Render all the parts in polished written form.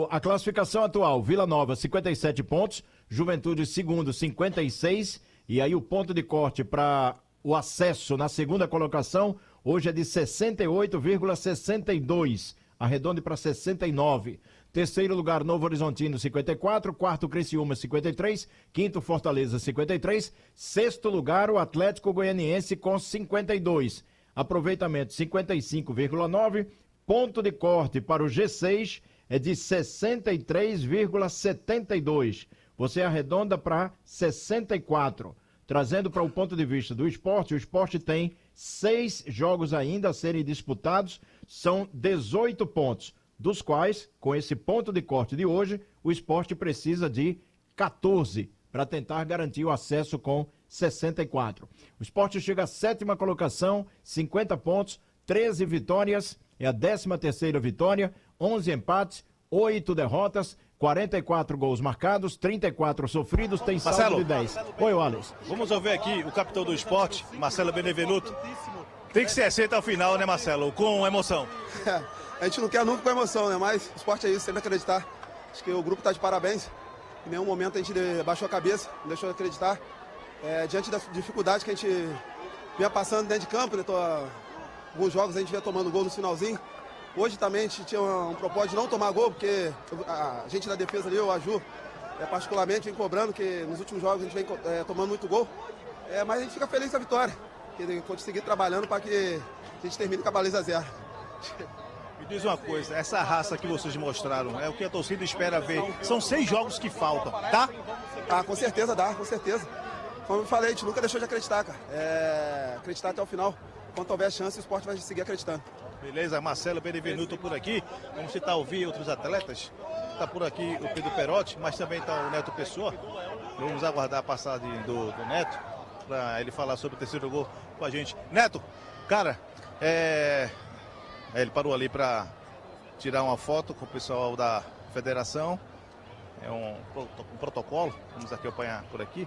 A classificação atual, Vila Nova 57 pontos, Juventude segundo 56, e aí o ponto de corte para o acesso na segunda colocação hoje é de 68,62, arredonde para 69. Terceiro lugar, Novo Horizontino, 54. Quarto, Criciúma, 53. Quinto, Fortaleza, 53. Sexto lugar, o Atlético Goianiense com 52. Aproveitamento, 55,9. Ponto de corte para o G6 é de 63,72. Você arredonda para 64. Trazendo para o ponto de vista do esporte, o esporte tem 6 jogos ainda a serem disputados, são 18 pontos, dos quais, com esse ponto de corte de hoje, o esporte precisa de 14 para tentar garantir o acesso com 64. O esporte chega à 7ª colocação, 50 pontos, 13 vitórias, é a 13ª vitória, 11 empates, 8 derrotas, 44 gols marcados, 34 sofridos, tem saldo Marcelo, de 10. Oi, Wallace. Vamos ouvir aqui o capitão do esporte, Marcelo Benevenuto. Tem que ser assim até o final, né, Marcelo? Com emoção. A gente não quer nunca com emoção, né? Mas o esporte é isso, sempre acreditar. Acho que o grupo está de parabéns. Em nenhum momento a gente baixou a cabeça, não deixou de acreditar. Diante da dificuldade que a gente vinha passando dentro de campo, né? Alguns jogos a gente vinha tomando gol no finalzinho. Hoje também a gente tinha um propósito de não tomar gol, porque a gente da defesa ali, o Aju, particularmente, vem cobrando, que nos últimos jogos a gente vem tomando muito gol. Mas a gente fica feliz com a vitória, que conseguir trabalhando para que a gente termine com a baliza 0. Me diz uma coisa, essa raça que vocês mostraram, é o que a torcida espera ver. São 6 jogos que faltam, tá? Com certeza dá, com certeza. Como eu falei, a gente nunca deixou de acreditar, cara. Acreditar até o final. Quando houver chance, o esporte vai seguir acreditando. Beleza, Marcelo Benevenuto por aqui. Vamos tentar ouvir outros atletas. Está por aqui o Pedro Perotti, mas também está o Neto Pessoa. Vamos aguardar a passagem do Neto para ele falar sobre o terceiro gol com a gente. Neto, cara, ele parou ali para tirar uma foto com o pessoal da federação. É um protocolo. Vamos aqui acompanhar por aqui.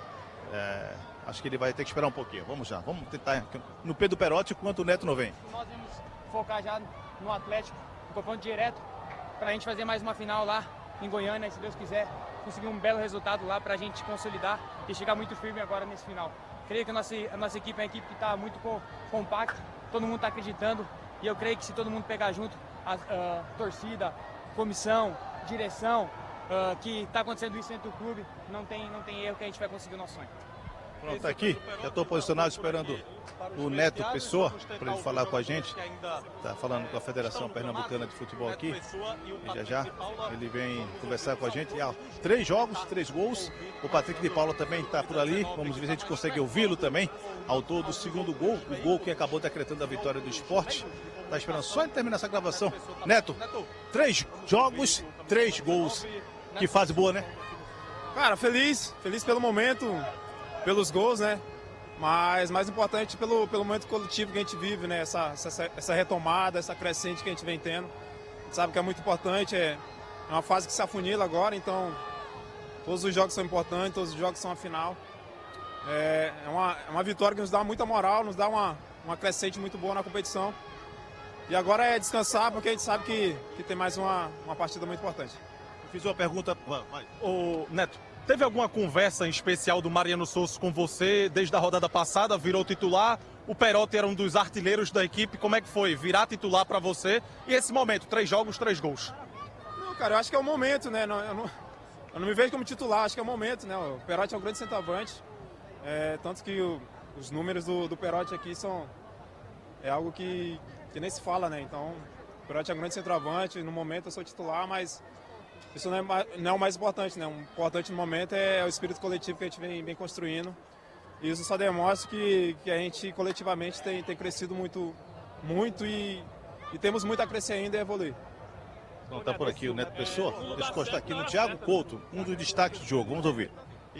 Acho que ele vai ter que esperar um pouquinho. Vamos tentar no Pedro Perotti enquanto o Neto não vem. Nós vamos focar já no Atlético, no confronto direto, para a gente fazer mais uma final lá em Goiânia, e se Deus quiser, conseguir um belo resultado lá para a gente consolidar e chegar muito firme agora nesse final. Creio que a nossa equipe é uma equipe que está muito compacta, todo mundo está acreditando, e eu creio que se todo mundo pegar junto, a torcida, comissão, direção, que está acontecendo isso dentro do clube, não tem erro que a gente vai conseguir o nosso sonho. Pronto, tá aqui, já estou posicionado esperando o Neto Pessoa para ele falar com a gente. Está falando com a Federação Pernambucana de Futebol aqui. E já ele vem conversar com a gente. 3 jogos, 3 gols. O Patrick de Paula também está por ali. Vamos ver se a gente consegue ouvi-lo também. Autor do segundo gol, o gol que acabou decretando a vitória do esporte. Está esperando só ele terminar essa gravação. Neto, 3 jogos, 3 gols. Que fase boa, né? Cara, feliz pelo momento, pelos gols, né? Mas mais importante pelo momento coletivo que a gente vive, né? Essa retomada, essa crescente que a gente vem tendo. A gente sabe que é muito importante, é uma fase que se afunila agora, então todos os jogos são importantes, todos os jogos são a final. É uma vitória que nos dá muita moral, nos dá uma crescente muito boa na competição. E agora é descansar, porque a gente sabe que tem mais uma partida muito importante. Eu fiz uma pergunta, vai. Ô, Neto, teve alguma conversa em especial do Mariano Souza com você desde a rodada passada? Virou titular, o Perotti era um dos artilheiros da equipe. Como é que foi virar titular para você? E esse momento, 3 jogos, 3 gols. Não, cara, eu acho que é o momento, né? Eu não me vejo como titular, acho que é o momento, né? O Perotti é um grande centroavante. Tanto que os números do Perotti aqui é algo que nem se fala, né? Então, o Perotti é um grande centroavante, no momento eu sou titular, mas isso não é o mais importante, né? O importante no momento é o espírito coletivo que a gente vem construindo. E isso só demonstra que a gente coletivamente tem crescido muito e temos muito a crescer ainda e evoluir. Então tá por aqui o Neto Pessoa. Deixa eu encostar aqui no Thiago Couto, um dos destaques do jogo. Vamos ouvir.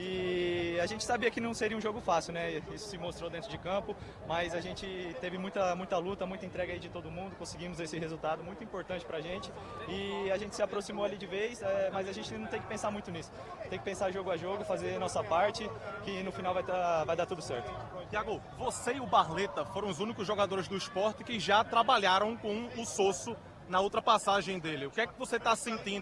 E a gente sabia que não seria um jogo fácil, né? Isso se mostrou dentro de campo, mas a gente teve muita luta, muita entrega aí de todo mundo, conseguimos esse resultado muito importante pra gente e a gente se aproximou ali de vez, mas a gente não tem que pensar muito nisso. Tem que pensar jogo a jogo, fazer a nossa parte, que no final vai dar tudo certo. Thiago, você e o Barleta foram os únicos jogadores do esporte que já trabalharam com o Sosso na outra passagem dele. O que é que você está sentindo